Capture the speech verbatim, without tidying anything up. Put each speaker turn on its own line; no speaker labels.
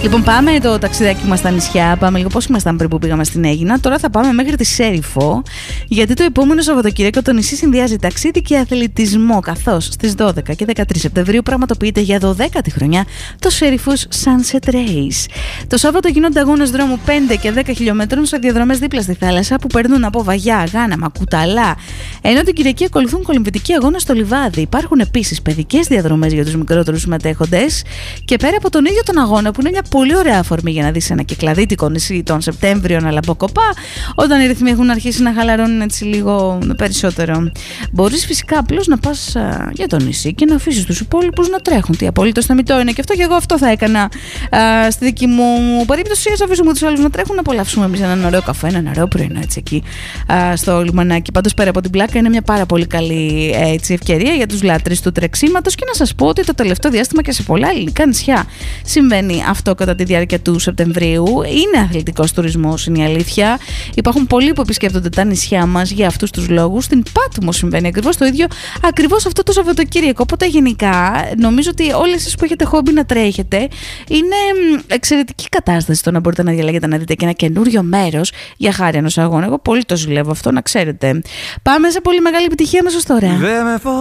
Λοιπόν, πάμε το ταξιδάκι μας στα νησιά. Πάμε λίγο πώς ήμασταν πριν που πήγαμε στην Αίγινα. Τώρα θα πάμε μέχρι τη Σέριφο, γιατί το επόμενο Σαββατοκύριακο το νησί συνδυάζει ταξίδι και αθλητισμό. Καθώς στις δώδεκα και δεκατρείς Σεπτεμβρίου πραγματοποιείται για δωδέκατη χρονιά το Σέριφος Sunset Race. Το Σάββατο γίνονται αγώνες δρόμου πέντε και δέκα χιλιόμετρων σε διαδρομές δίπλα στη θάλασσα που περνούν από Βαγιά, Γάναμα, Κουταλά. Ενώ την Κυριακή ακολουθούν κολυμβητικοί αγώνες στο Λιβάδι. Υπάρχουν επίσης παιδικές διαδρομές για τους μικρότερους συμμετέχοντες. Και πέρα από τον ίδιο τον αγώνα, που είναι μια πολύ ωραία αφορμή για να δεις ένα κυκλαδίτικο νησί τον Σεπτέμβριο να λαμποκοπά, όταν οι ρυθμοί έχουν αρχίσει να χαλαρώνουν έτσι λίγο περισσότερο. Μπορείς φυσικά απλώς να πας α, για το νησί και να αφήσεις τους υπόλοιπους να τρέχουν. Τι απολύτως θεμιτό είναι και αυτό, και εγώ αυτό θα έκανα α, στη δική μου περίπτωση. Ας αφήσουμε τους άλλους να τρέχουν, να απολαύσουμε εμείς έναν ωραίο καφέ, έναν ωραίο πρωινό έτσι εκεί α, στο λιμανάκι. Πάντως, πέρα από την πλάκα, είναι μια πάρα πολύ καλή έτσι, ευκαιρία για τους λάτρεις του τρεξίματος, και να σας πω ότι το τελευταίο διάστημα και σε πολλά ελληνικά νησιά συμβαίνει αυτό κατά τη διάρκεια του Σεπτεμβρίου. Είναι αθλητικός τουρισμός, είναι η αλήθεια. Υπάρχουν πολλοί που επισκέπτονται τα νησιά μας για αυτούς τους λόγους. Στην Πάτμο συμβαίνει ακριβώς το ίδιο, ακριβώς αυτό το Σαββατοκύριακο. Οπότε γενικά νομίζω ότι όλοι εσείς που έχετε χόμπι να τρέχετε, είναι εξαιρετική κατάσταση το να μπορείτε να διαλέγετε να δείτε και ένα καινούριο μέρος για χάρη ενός αγώνα. Εγώ πολύ το ζηλεύω αυτό, να ξέρετε. Πάμε σε πολύ μεγάλη επιτυχία αμέσως τώρα.